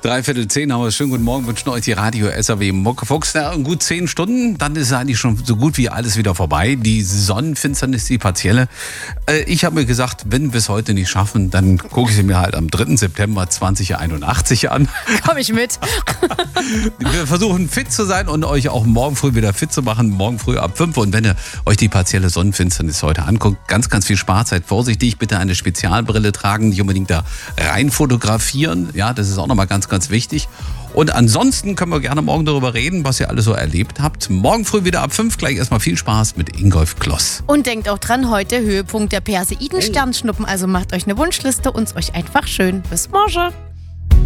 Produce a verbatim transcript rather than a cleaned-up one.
Dreiviertel zehn haben wir. Schönen guten Morgen, wünschen euch die Radio S R W Muckefuchs. Ja, in gut zehn Stunden, dann ist eigentlich schon so gut wie alles wieder vorbei. Die Sonnenfinsternis, die partielle. Äh, ich habe mir gesagt, wenn wir es heute nicht schaffen, dann gucke ich sie mir halt am dritten September zweitausendeinundachtzig an. Komm ich mit. Wir versuchen fit zu sein und euch auch morgen früh wieder fit zu machen. Morgen früh ab fünf. Und wenn ihr euch die partielle Sonnenfinsternis heute anguckt, ganz, ganz viel Spaß. Seid vorsichtig. Bitte eine Spezialbrille tragen. Nicht unbedingt da rein fotografieren. Ja, das ist auch nochmal ganz, ganz wichtig. Und ansonsten können wir gerne morgen darüber reden, was ihr alles so erlebt habt. Morgen früh wieder ab fünf. Gleich erstmal viel Spaß mit Ingolf Kloss. Und denkt auch dran, heute Höhepunkt der Perseiden-Sternschnuppen. Also macht euch eine Wunschliste und euch einfach schön. Bis morgen.